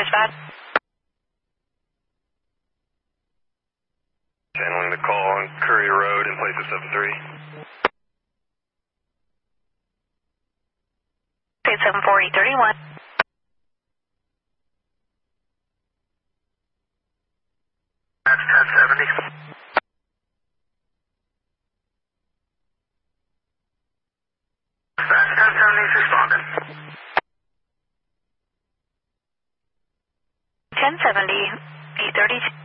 dispatch. Channeling the call on Curry Road in place of 73. State 74831. That's 1070. That's 1070's responding. 1070, 832.